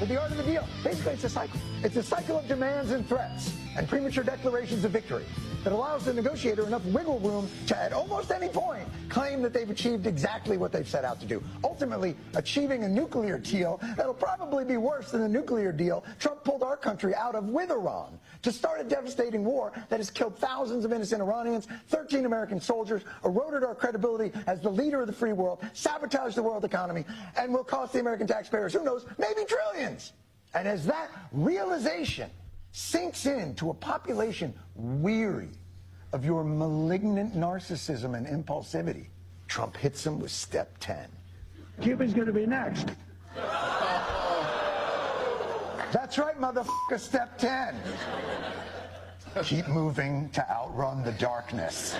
with the art of the deal. Basically, it's a cycle. It's a cycle of demands and threats and premature declarations of victory that allows the negotiator enough wiggle room to, at almost any point, claim that they've achieved exactly what they've set out to do. Ultimately, achieving a nuclear deal that'll probably be worse than the nuclear deal Trump pulled our country out of with Iran to start a devastating war that has killed thousands of innocent Iranians, 13 American soldiers, eroded our credibility as the leader of the free world, sabotaged the world economy, and will cost the American taxpayers, who knows, maybe trillions. And as that realization sinks into a population weary of your malignant narcissism and impulsivity, Trump hits them with step 10. Cuba's going to be next. That's right, motherfucker, step 10. Keep moving to outrun the darkness.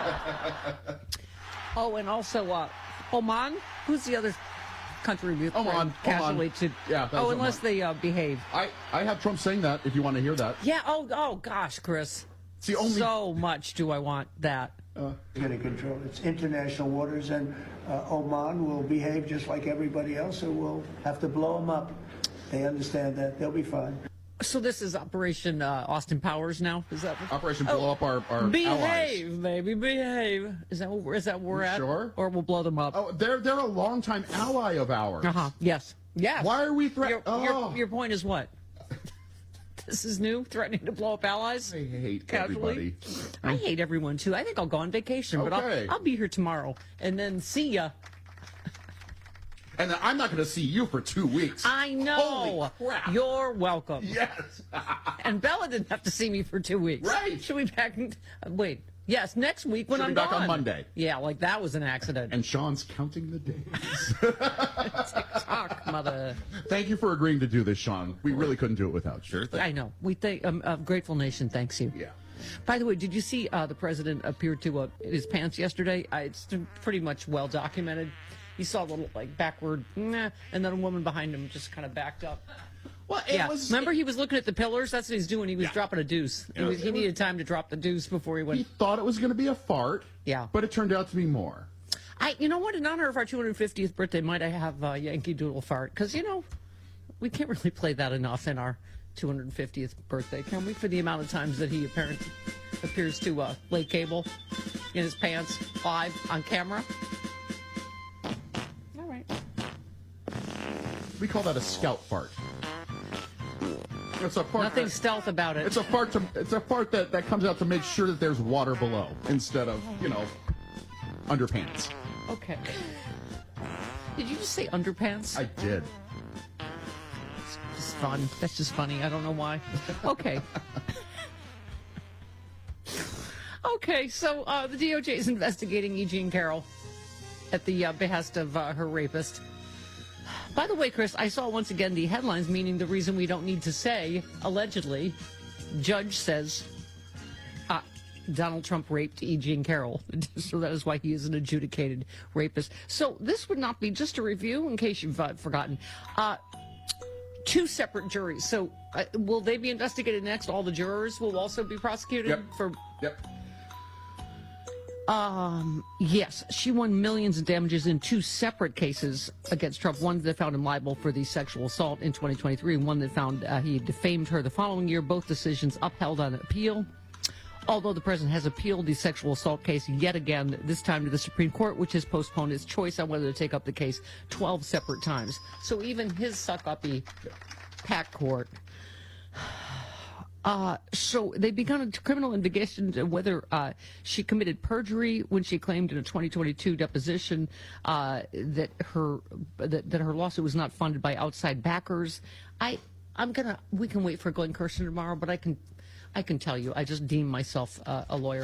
Oh, and also Oman. Who's the other country we casually to? Yeah. Oh, unless they behave. I have Trump saying that. If you want to hear that. Yeah. Oh gosh, Chris. It's the only. So much do I want that. Going to control its international waters, and Oman will behave just like everybody else, so we'll have to blow them up. They understand that. They'll be fine. So this is Operation Austin Powers now? Is that Operation Blow Up our behave, allies? Baby, behave. Is that where we're at? Sure. Or we'll blow them up? Oh, they're a longtime ally of ours. Yes. Yes. Why are we threatening? Your point is what? This is new, threatening to blow up allies? I hate casually. everybody. I hate everyone too. I think I'll go on vacation, but I'll be here tomorrow and then see ya. And I'm not going to see you for 2 weeks. I know. Holy crap. You're welcome. Yes. And Bella didn't have to see me for 2 weeks. Right. She'll be back. Wait. Yes, next week when I'm back gone. on Monday. Yeah, like that was an accident. And Sean's counting the days. TikTok, mother. Thank you for agreeing to do this, Sean. We really couldn't do it without you. I know. We thank Grateful Nation thanks you. Yeah. By the way, did you see the president appear to his pants yesterday? It's pretty much well documented. He saw a little backward, and then a woman behind him just kind of backed up. Well, Remember, he was looking at the pillars. That's what he's doing. He was dropping a deuce. He needed time to drop the deuce before he went. He thought it was going to be a fart. Yeah, but it turned out to be more. You know what? In honor of our 250th birthday, might I have Yankee Doodle fart? Because we can't really play that enough in our 250th birthday, can we? For the amount of times that he apparently appears to lay cable in his pants live on camera. We call that a scout fart. It's a fart. Nothing stealth about it. It's a fart. It's a fart that comes out to make sure that there's water below instead of underpants. Okay. Did you just say underpants? I did. It's just fun. That's just funny. I don't know why. Okay. Okay. So the DOJ is investigating E. Jean Carroll at the behest of her rapist. By the way, Chris, I saw once again the headlines, meaning the reason we don't need to say, allegedly, judge says Donald Trump raped E. Jean Carroll. So that is why he is an adjudicated rapist. So this would not be, just a review, in case you've forgotten, 2 separate juries. So will they be investigated next? All the jurors will also be prosecuted? Yep. Yes, she won millions in damages in 2 separate cases against Trump. One that found him liable for the sexual assault in 2023, and one that found he defamed her the following year. Both decisions upheld on appeal. Although the president has appealed the sexual assault case yet again, this time to the Supreme Court, which has postponed its choice on whether to take up the case 12 separate times. So even his suck-uppy pack court. So they begun a criminal investigation into whether she committed perjury when she claimed in a 2022 deposition that her lawsuit was not funded by outside backers. We can wait for Glenn Kirshner tomorrow, but I can tell you, I just deem myself a lawyer.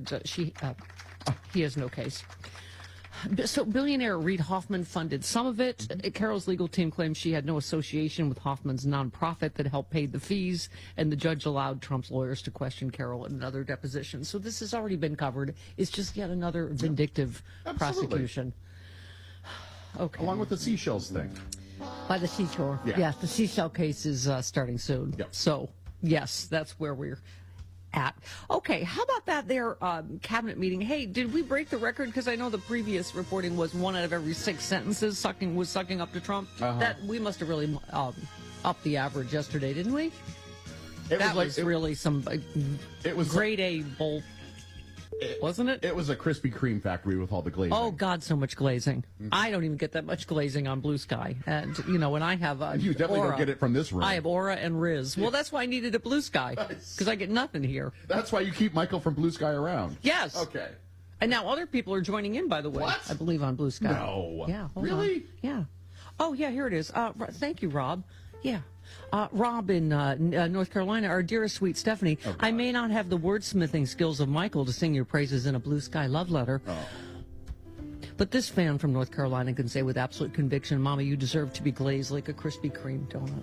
He has no case. So billionaire Reid Hoffman funded some of it. Carroll's legal team claims she had no association with Hoffman's nonprofit that helped pay the fees, and the judge allowed Trump's lawyers to question Carroll in another deposition. So this has already been covered. It's just yet another vindictive prosecution. Okay. Along with the seashells thing. By the seashore. Yeah. Yes, the seashell case is starting soon. Yep. So, yes, that's where we're at. Okay, how about that there cabinet meeting? Hey, did we break the record? Because I know the previous reporting was 1 out of every 6 sentences was sucking up to Trump. That we must have really up the average yesterday, didn't we? It That was was really some it was grade A bowl, wasn't it? It was a Krispy Kreme factory with all the glazing. Oh, God, so much glazing. I don't even get that much glazing on Blue Sky. And, you know, when I have you definitely Aura, don't get it from this room. I have Aura and Riz. Well, that's why I needed a Blue Sky, because I get nothing here. That's why you keep Michael from Blue Sky around. Yes. Okay. And now other people are joining in, by the way. What? I believe on Blue Sky. No. Yeah. hold Really? on. Yeah. Oh, yeah, here it is. Thank you, Rob. Yeah. Rob in North Carolina, our dearest sweet Stephanie, I may not have the wordsmithing skills of Michael to sing your praises in a Blue Sky love letter. Oh. But this fan from North Carolina can say with absolute conviction, Mama, you deserve to be glazed like a Krispy Kreme donut.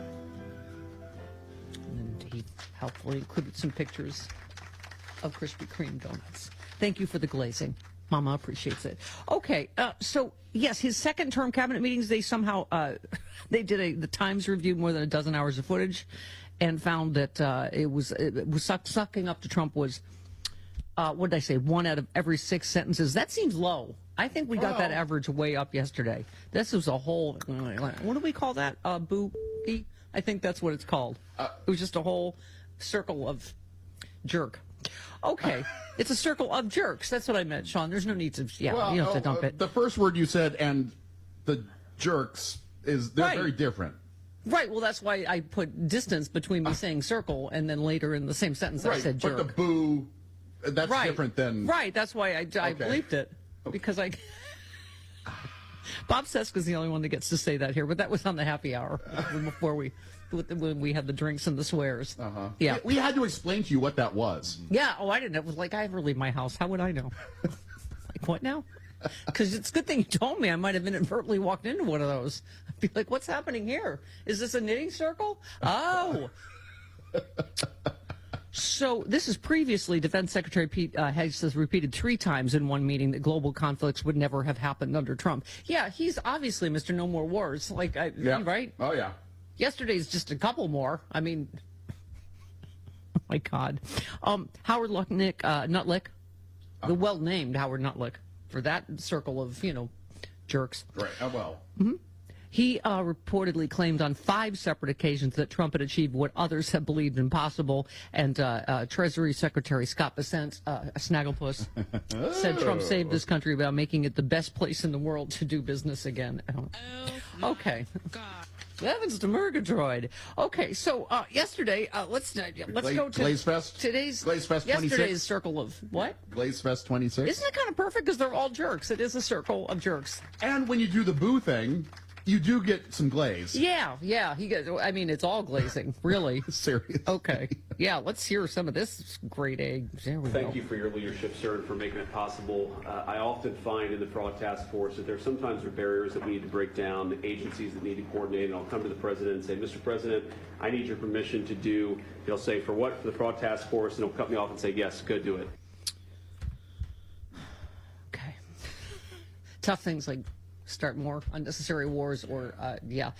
And he helpfully included some pictures of Krispy Kreme donuts. Thank you for the glazing. Mama appreciates it. Okay, so yes, his second term cabinet meetings, they somehow, they did the Times reviewed more than a dozen hours of footage and found that it was sucking up to Trump was, what did I say, 1 out of every 6 sentences. That seems low. I think we got that average way up yesterday. This was a whole, what do we call that? Boogie? I think that's what it's called. It was just a whole circle of jerk. Okay. It's a circle of jerks. That's what I meant, Sean. There's no need to, you don't have to dump it. The first word you said, and the jerks, they're Right. very different. Right. Well, that's why I put distance between me saying circle and then later in the same sentence I said jerk. But the boo, that's Right. different than... Right. That's why I bleeped it. Because Bob Seska's the only one that gets to say that here, but that was on the happy hour before when we had the drinks and the swears. Yeah. We had to explain to you what that was. Yeah. Oh, I didn't. It was like, I ever leave my house. How would I know? Like, what now? Because it's a good thing you told me. I might have inadvertently walked into one of those. I'd be like, what's happening here? Is this a knitting circle? Oh. So this is previously Defense Secretary Pete Hegseth has repeated 3 times in one meeting that global conflicts would never have happened under Trump. Yeah, he's obviously Mr. No More Wars. Like, right? Oh, yeah. Yesterday's just a couple more. I mean, oh my God. Howard Nutlick, the well-named Howard Nutlick, for that circle of, jerks. Right. Well. He reportedly claimed on 5 separate occasions that Trump had achieved what others have believed impossible. And Treasury Secretary Scott Bessent, Snagglepuss, said Trump saved this country by making it the best place in the world to do business again. Okay. Heavens to Murgatroyd. Okay, so yesterday, let's go to Glazefest? today's Glazefest 26? yesterday's circle of what? Glazefest 26? Isn't it kind of perfect because they're all jerks? It is a circle of jerks. And when you do the boo thing, you do get some glaze. Yeah. It's all glazing, really. Seriously. Okay. Yeah, let's hear some of this great egg. There we go. Thank you for your leadership, sir, and for making it possible. I often find in the Fraud Task Force that there sometimes are barriers that we need to break down, agencies that need to coordinate, and I'll come to the President and say, Mr. President, I need your permission to do, he'll say, for what? For the Fraud Task Force, and he'll cut me off and say, yes, go do it. Okay. Tough things like start more unnecessary wars or, Or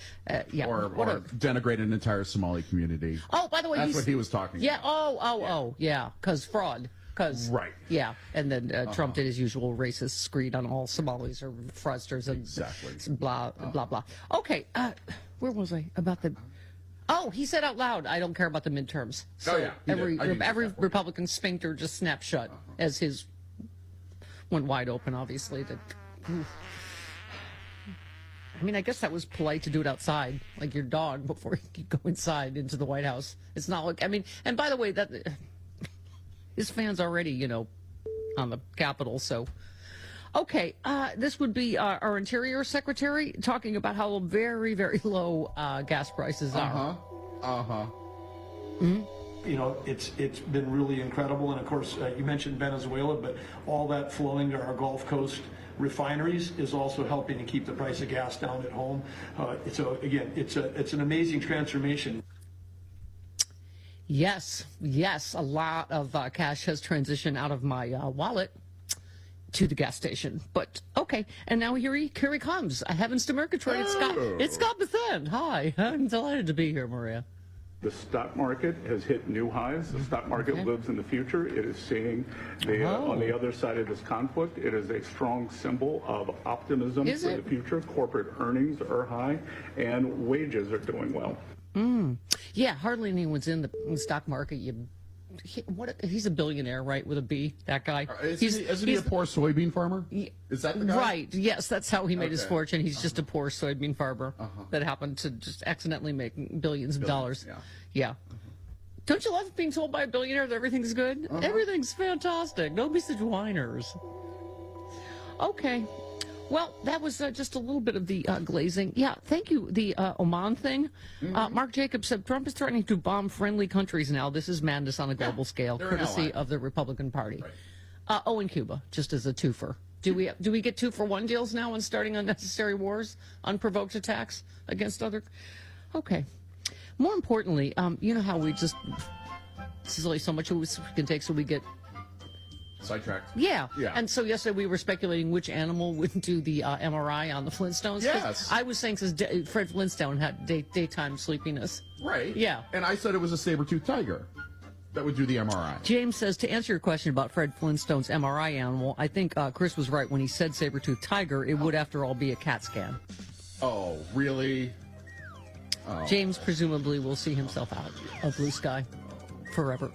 What denigrate an entire Somali community. Oh, by the way, that's what he was talking about. Yeah, because fraud. Right. Yeah, and then Trump did his usual racist screed on all Somalis or fraudsters and Exactly. blah, blah, blah. Okay, where was I? About the... Oh, he said out loud, I don't care about the midterms. So yeah, he did. I used every that word. Republican sphincter just snapped shut as his went wide open, obviously. I mean, I guess that was polite to do it outside, like your dog, before you go inside into the White House. It's not like, and by the way, that his fans already, on the Capitol, so. Okay, this would be our Interior Secretary talking about how very, very low gas prices are. It's been really incredible, and of course, you mentioned Venezuela, but all that flowing to our Gulf Coast refineries is also helping to keep the price of gas down at home. It's an amazing transformation. Yes, a lot of cash has transitioned out of my wallet to the gas station. But okay, and now here he comes. Heavens to Murgatroyd. It's Scott Bethune. Hi, I'm delighted to be here, Maria. The stock market has hit new highs. The stock market lives in the future. It is seeing on the other side of this conflict. It is a strong symbol of optimism for the future. Corporate earnings are high, and wages are doing well. Yeah, hardly anyone's in the stock market. He's a billionaire, right? With a B, that guy. Isn't he a poor soybean farmer? Is that the guy? Right. Yes, that's how he made his fortune. He's just a poor soybean farmer that happened to just accidentally make billions of dollars. Yeah. Don't you love being told by a billionaire that everything's good? Everything's fantastic. Don't be such whiners. Okay. Well, that was just a little bit of the glazing. Yeah, thank you. The Oman thing. Mark Jacobs said Trump is threatening to bomb friendly countries now. This is madness on a global scale, courtesy of the Republican Party. Right. And Cuba, just as a twofer. Do we get 2-for-1 deals now on starting unnecessary wars, unprovoked attacks against other? Okay. More importantly, you know how we just this is only so much we can take, so we get sidetracked. Yeah. And so yesterday we were speculating which animal would do the MRI on the Flintstones. Yes. I was saying since Fred Flintstone had daytime sleepiness. Right. Yeah. And I said it was a saber-toothed tiger that would do the MRI. James says, to answer your question about Fred Flintstone's MRI animal, I think Chris was right when he said saber-toothed tiger. It would, after all, be a CAT scan. Oh, really? Oh. James presumably will see himself out of blue sky forever.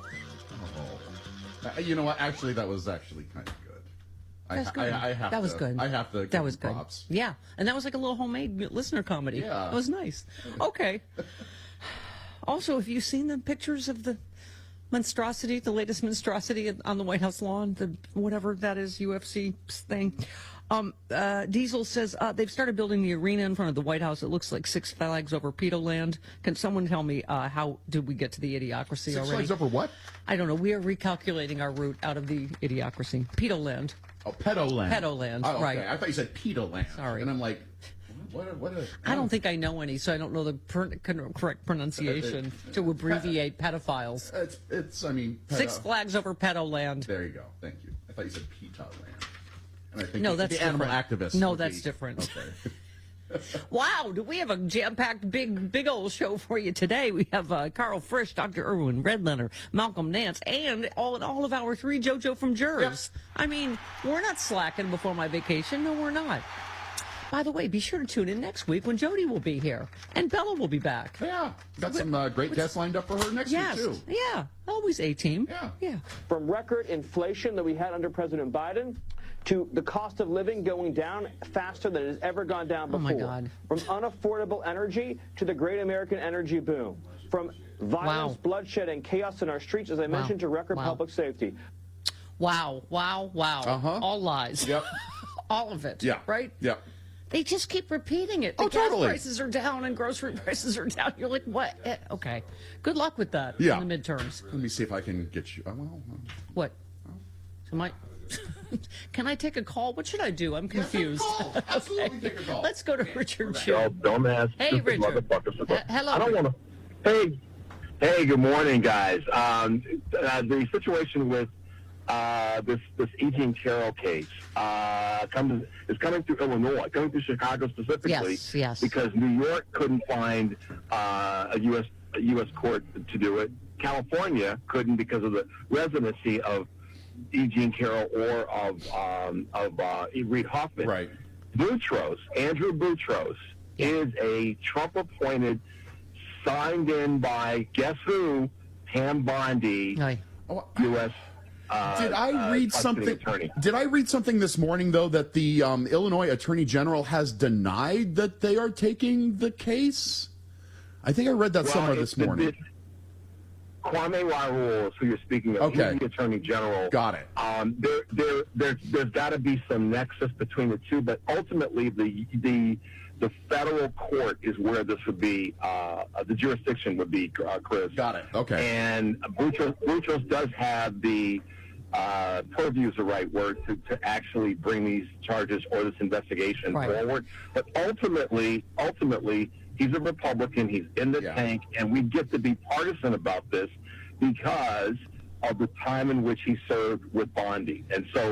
You know what? Actually, that was actually kind of good. That was good. I have to. That was good. Props. Yeah, and that was like a little homemade listener comedy. Yeah, it was nice. Okay. Also, have you seen the pictures of the monstrosity, the latest monstrosity on the White House lawn, the whatever that is, UFC thing? Diesel says they've started building the arena in front of the White House. It looks like Six Flags over Pedo Land. Can someone tell me how did we get to the Idiocracy already? Six Flags over what? I don't know. We are recalculating our route out of the Idiocracy. Pedo Land. Oh, Pedo Land. Pedo Land, okay. right. I thought you said Pedo Land. Sorry. And I'm like, what I don't think I know any, so I don't know the correct pronunciation to abbreviate pedophiles. It's I mean... Six Flags over Pedo Land. There you go. Thank you. I thought you said Pedo Land. And I think no, that's the animal activist. No, that's different. Okay. Wow, do we have a jam-packed big old show for you today? We have Carl Frisch, Dr. Irwin Redlener, Malcolm Nance, and all of our three JoJo from Jurors. Yep. I mean, we're not slacking before my vacation. No, we're not. By the way, be sure to tune in next week when Jody will be here and Bella will be back. Yeah, got some great guests lined up for her next week too. Yeah, always A-team. Yeah. From record inflation that we had under President Biden to the cost of living going down faster than it has ever gone down before. Oh, my God. From unaffordable energy to the great American energy boom. From violence, bloodshed, and chaos in our streets, as I mentioned, to record public safety. Wow. All lies. Yep. All of it. Yeah. Right? Yep. They just keep repeating it. The gas prices are down and grocery prices are down. You're like, what? Okay. Good luck with that in the midterms. Let me see if I can get you. What? Can I take a call? What should I do? I'm confused. Take a call. Absolutely take a call. Let's go to Richard Chu. Dumbass. Hey, Richard. Hello. I don't want to. Hey, good morning, guys. The situation with this E. Jean Carroll case is coming through Illinois, coming through Chicago specifically. Yes. Because New York couldn't find a U.S. court to do it. California couldn't because of the residency of E. Jean Carroll or of Reid Hoffman. Right. Andrew Boutros, is a Trump-appointed, signed in by, guess who, Pam Bondi, U.S. Did I read something? Did I read something this morning though that the Illinois Attorney General has denied that they are taking the case? I think I read that somewhere this morning. Kwame Raoul is who you're speaking of. Okay. He's the Attorney General. Got it. There's got to be some nexus between the two, but ultimately the federal court is where this would be, the jurisdiction would be, Chris. Got it. Okay. And Boutros does have the purview is the right word to actually bring these charges or this investigation forward. But ultimately, he's a Republican. He's in the tank, and we get to be partisan about this because of the time in which he served with Bondi. And so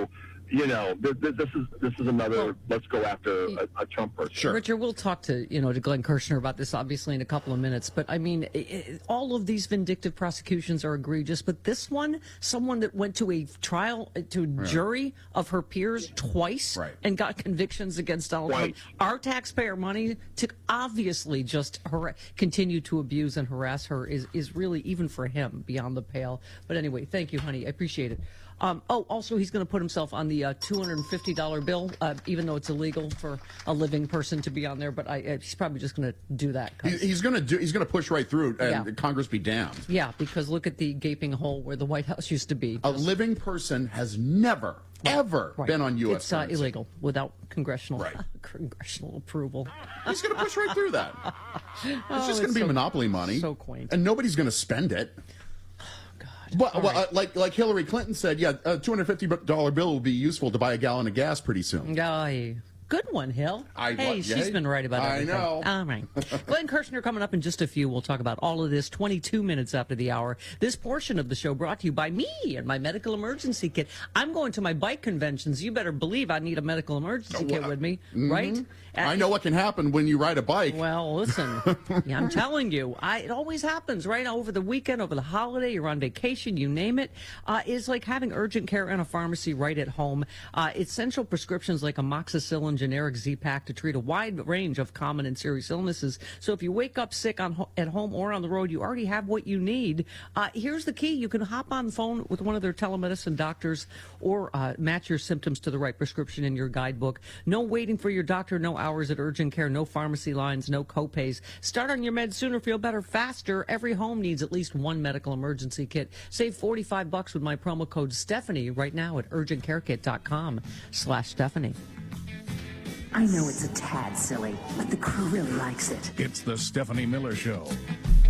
this is another. Let's go after a Trump person. Sure. Richard, we'll talk to Glenn Kirshner about this obviously in a couple of minutes. But I mean, all of these vindictive prosecutions are egregious. But this one, someone that went to a trial, to a jury of her peers twice, and got convictions against Donald Trump, our taxpayer money, to obviously just continue to abuse and harass her is really, even for him, beyond the pale. But anyway, thank you, honey. I appreciate it. Also, he's going to put himself on the $250 bill, even though it's illegal for a living person to be on there. But he's probably just going to do that. He's going to push right through, and Congress be damned. Yeah, because look at the gaping hole where the White House used to be. A living person has never, ever been on U.S. It's illegal without congressional approval. He's going to push right through that. It's just going to be monopoly money. So quaint. And nobody's going to spend it. But like Hillary Clinton said, a $250 bill will be useful to buy a gallon of gas pretty soon. Good one, Hill. She's been right about everything. I know. All right. Glenn Kirshner coming up in just a few. We'll talk about all of this 22 minutes after the hour. This portion of the show brought to you by me and my medical emergency kit. I'm going to my bike conventions. You better believe I need a medical emergency kit with me, right? I know what can happen when you ride a bike. Well, listen, I'm telling you, it always happens, right? Over the weekend, over the holiday, you're on vacation, you name it. It's like having urgent care in a pharmacy right at home. Essential prescriptions like amoxicillin, generic Z-Pak to treat a wide range of common and serious illnesses. So if you wake up sick at home or on the road, you already have what you need. Here's the key. You can hop on the phone with one of their telemedicine doctors or match your symptoms to the right prescription in your guidebook. No waiting for your doctor, no hours at urgent care, no pharmacy lines, no copays. Start on your meds sooner, feel better faster. Every home needs at least one medical emergency kit. Save $45 with my promo code Stephanie right now at urgentcarekit.com/Stephanie. I know it's a tad silly, but the crew really likes it. It's the Stephanie Miller Show.